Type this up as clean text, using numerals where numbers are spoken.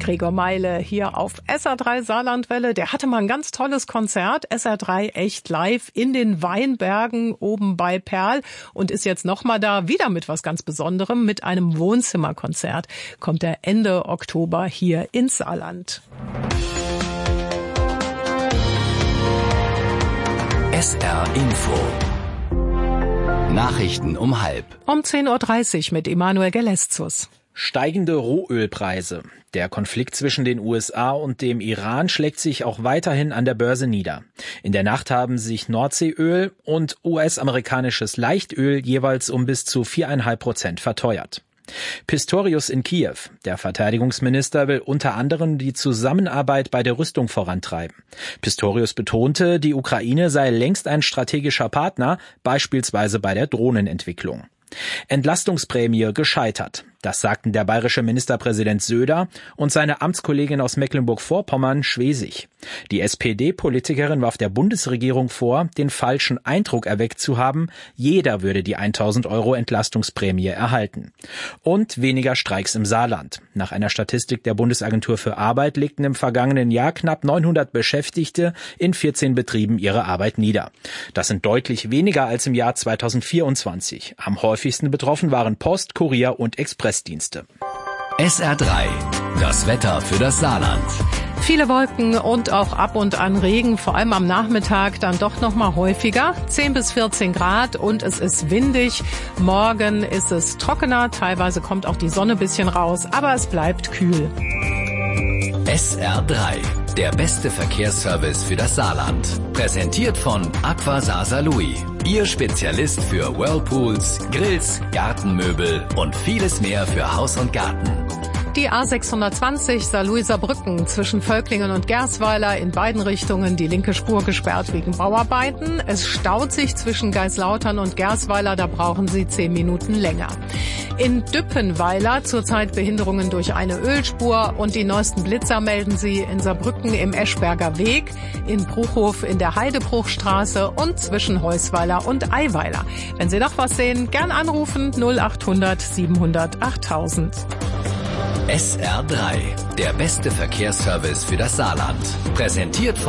Gregor Meile hier auf SR3 Saarlandwelle. Der hatte mal ein ganz tolles Konzert, SR3 echt live in den Weinbergen oben bei Perl und ist jetzt nochmal da, wieder mit was ganz Besonderem, mit einem Wohnzimmerkonzert. Kommt er Ende Oktober hier ins Saarland. SR Info. Nachrichten um 12:30. Um 10:30 Uhr mit Emanuel Geleszus. Steigende Rohölpreise. Der Konflikt zwischen den USA und dem Iran schlägt sich auch weiterhin an der Börse nieder. In der Nacht haben sich Nordseeöl und US-amerikanisches Leichtöl jeweils um bis zu 4,5% verteuert. Pistorius in Kiew. Der Verteidigungsminister will unter anderem die Zusammenarbeit bei der Rüstung vorantreiben. Pistorius betonte, die Ukraine sei längst ein strategischer Partner, beispielsweise bei der Drohnenentwicklung. Entlastungsprämie gescheitert. Das sagten der bayerische Ministerpräsident Söder und seine Amtskollegin aus Mecklenburg-Vorpommern Schwesig. Die SPD-Politikerin warf der Bundesregierung vor, den falschen Eindruck erweckt zu haben, jeder würde die 1.000 € Entlastungsprämie erhalten. Und weniger Streiks im Saarland. Nach einer Statistik der Bundesagentur für Arbeit legten im vergangenen Jahr knapp 900 Beschäftigte in 14 Betrieben ihre Arbeit nieder. Das sind deutlich weniger als im Jahr 2024. Am häufigsten betroffen waren Post, Kurier und Expressdienste. SR3, das Wetter für das Saarland. Viele Wolken und auch ab und an Regen, vor allem am Nachmittag dann doch noch mal häufiger. 10 bis 14 Grad und es ist windig. Morgen ist es trockener, teilweise kommt auch die Sonne ein bisschen raus, aber es bleibt kühl. SR3, der beste Verkehrsservice für das Saarland. Präsentiert von Aqua Saar-Saarlouis, Ihr Spezialist für Whirlpools, Grills, Gartenmöbel und vieles mehr für Haus und Garten. Die A620 Saarlouis-Saarbrücken zwischen Völklingen und Gersweiler, in beiden Richtungen die linke Spur gesperrt wegen Bauarbeiten. Es staut sich zwischen Geislautern und Gersweiler, da brauchen Sie 10 Minuten länger. In Düppenweiler zurzeit Behinderungen durch eine Ölspur und die neuesten Blitzer melden Sie in Saarbrücken im Eschberger Weg, in Bruchhof in der Heidebruchstraße und zwischen Heusweiler und Eiweiler. Wenn Sie noch was sehen, gern anrufen 0800 700 8000. SR3, der beste Verkehrsservice für das Saarland. Präsentiert von